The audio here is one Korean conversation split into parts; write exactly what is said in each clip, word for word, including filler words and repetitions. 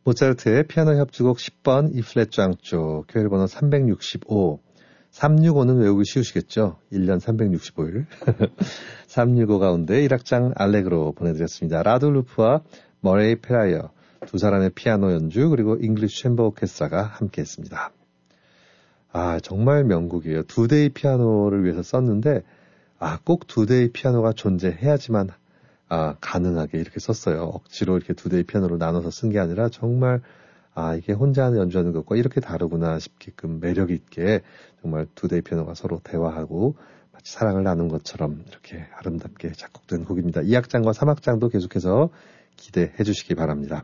모차르트의 피아노 협주곡 십 번 E 플랫 장조, 교일 번호 삼백육십오. 삼백육십오는 외우기 쉬우시겠죠? 일 년 삼백육십오 일. 삼백육십오 가운데 일 악장 알레그로 보내드렸습니다. 라돌루프와 머레이 페라이어 두 사람의 피아노 연주 그리고 잉글리쉬 챔버 오케스트라가 함께했습니다. 아, 정말 명곡이에요. 두 대의 피아노를 위해서 썼는데 아, 꼭 두 대의 피아노가 존재해야지만 아, 가능하게 이렇게 썼어요. 억지로 이렇게 두 대의 피아노로 나눠서 쓴 게 아니라 정말 아, 이게 혼자 연주하는 것과 이렇게 다르구나 싶게끔 매력 있게 정말 두 대의 피아노가 서로 대화하고 마치 사랑을 나눈 것처럼 이렇게 아름답게 작곡된 곡입니다. 이 악장과 삼 악장도 계속해서 기대해 주시기 바랍니다.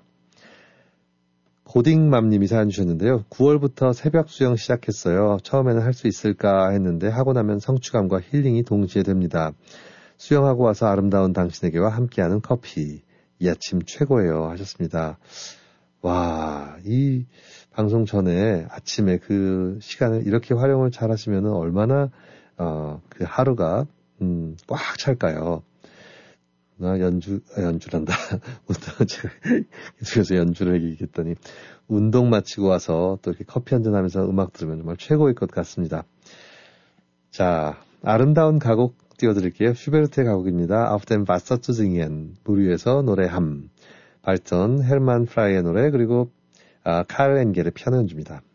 고딩맘님이 사연 주셨는데요. 구월부터 새벽 수영 시작했어요. 처음에는 할 수 있을까 했는데 하고 나면 성취감과 힐링이 동시에 됩니다. 수영하고 와서 아름다운 당신에게와 함께하는 커피. 이 아침 최고예요 하셨습니다. 와, 이 방송 전에 아침에 그 시간을 이렇게 활용을 잘 하시면 얼마나 어, 그 하루가 음, 꽉 찰까요? 나 연주, 아, 연주란다. 운동, 제가 계속해서 연주를 얘기했더니, 운동 마치고 와서 또 이렇게 커피 한잔 하면서 음악 들으면 정말 최고일 것 같습니다. 자, 아름다운 가곡 띄워드릴게요. 슈베르트의 가곡입니다. Auf dem Wasser zu singen. 물 위에서 노래함. 발전, 헬만 프라이의 노래, 그리고, 아, 칼 엥겔의 피아노 연주입니다.